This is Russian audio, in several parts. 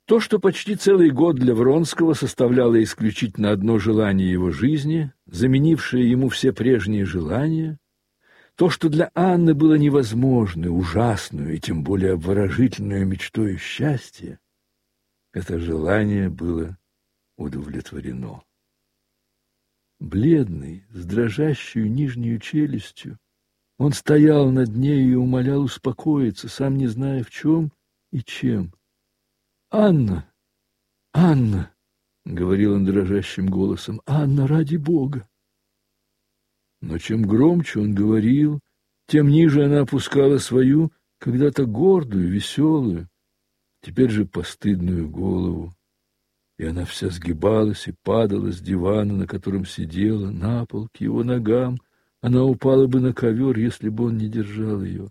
То, что почти целый год для Вронского составляло исключительно одно желание его жизни, заменившее ему все прежние желания, то, что для Анны было невозможной, ужасную и тем более обворожительную мечтою счастья, это желание было удовлетворено. Бледный, с дрожащей нижней челюстью, он стоял над нею и умолял успокоиться, сам не зная в чем и чем. «Анна! Анна!» — говорил он дрожащим голосом. «Анна, ради Бога!» Но чем громче он говорил, тем ниже она опускала свою, когда-то гордую, веселую, теперь же постыдную голову. И она вся сгибалась и падала с дивана, на котором сидела, на пол, к его ногам. Она упала бы на ковер, если бы он не держал ее.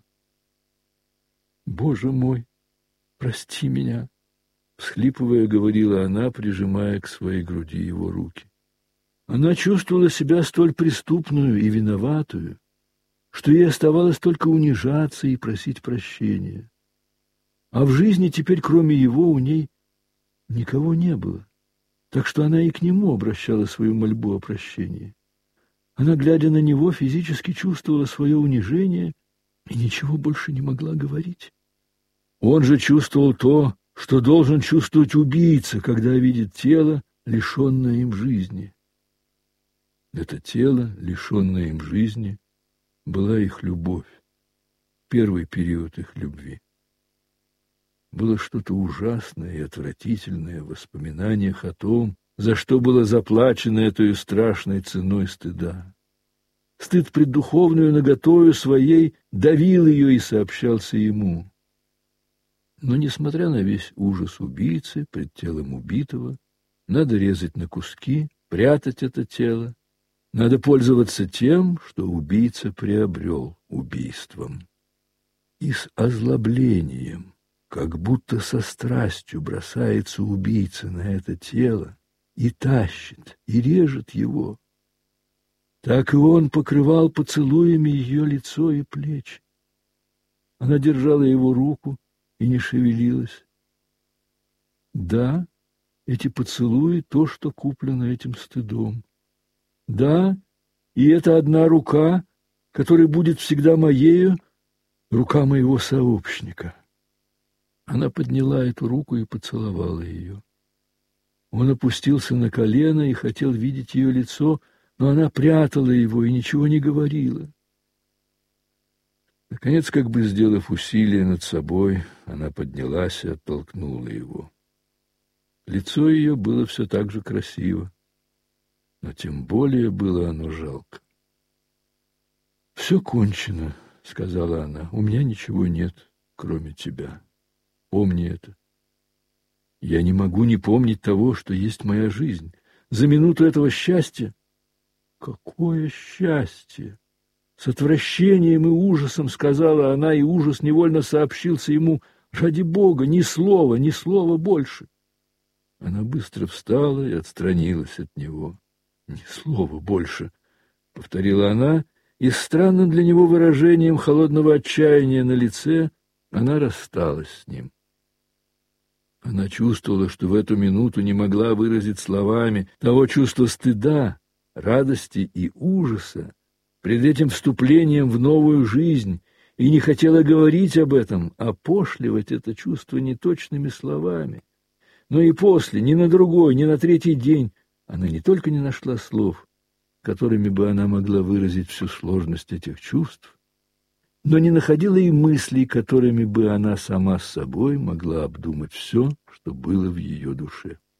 «Боже мой, прости меня!» — всхлипывая, говорила она, прижимая к своей груди его руки. Она чувствовала себя столь преступную и виноватую, что ей оставалось только унижаться и просить прощения. А в жизни теперь, кроме его, у ней никого не было, так что она и к нему обращала свою мольбу о прощении. Она, глядя на него, физически чувствовала свое унижение и ничего больше не могла говорить. Он же чувствовал то, что должен чувствовать убийца, когда видит тело, лишенное им жизни. Это тело, лишенное им жизни, была их любовь, первый период их любви. Было что-то ужасное и отвратительное в воспоминаниях о том, за что было заплачено этой страшной ценой стыда. Стыд пред духовную наготою своей давил ее и сообщался ему. Но, несмотря на весь ужас убийцы пред телом убитого, надо резать на куски, прятать это тело, надо пользоваться тем, что убийца приобрел убийством. И с озлоблением, как будто со страстью бросается убийца на это тело и тащит, и режет его. Так и он покрывал поцелуями ее лицо и плечи. Она держала его руку и не шевелилась. Да, эти поцелуи — то, что куплено этим стыдом. Да, и это одна рука, которая будет всегда моею, рука моего сообщника. Она подняла эту руку и поцеловала ее. Он опустился на колено и хотел видеть ее лицо, но она прятала его и ничего не говорила. Наконец, как бы сделав усилие над собой, она поднялась и оттолкнула его. Лицо ее было все так же красиво, но тем более было оно жалко. «Все кончено», — сказала она, — «у меня ничего нет, кроме тебя. Помни это. Я не могу не помнить того, что есть моя жизнь. За минуту этого счастья...» «Какое счастье!» С отвращением и ужасом сказала она, и ужас невольно сообщился ему: «Ради Бога, ни слова больше!» Она быстро встала и отстранилась от него. «Ни слова больше!» — повторила она, и с странным для него выражением холодного отчаяния на лице она рассталась с ним. Она чувствовала, что в эту минуту не могла выразить словами того чувства стыда, радости и ужаса пред этим вступлением в новую жизнь, и не хотела говорить об этом, опошливать это чувство неточными словами. Но и после, ни на другой, ни на третий день она не только не нашла слов, которыми бы она могла выразить всю сложность этих чувств, но не находила и мыслей, которыми бы она сама с собой могла обдумать все, что было в ее душе.